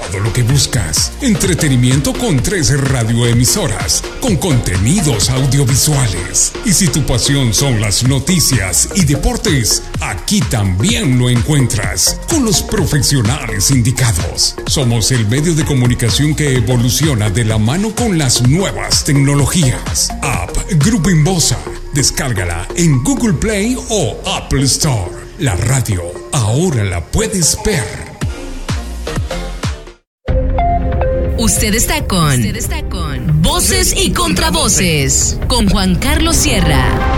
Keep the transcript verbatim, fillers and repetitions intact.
todo lo que buscas. Entretenimiento con tres radioemisoras, con contenidos audiovisuales. Y si tu pasión son las noticias y deportes, aquí también lo encuentras, con los profesionales indicados. Somos el medio de comunicación que evoluciona de la mano con las nuevas tecnologías. App Grupo Inbosa. Descárgala en Google Play o Apple Store. La radio ahora la puedes ver. Usted está con, Usted está con Voces y Contravoces con Juan Carlos Sierra.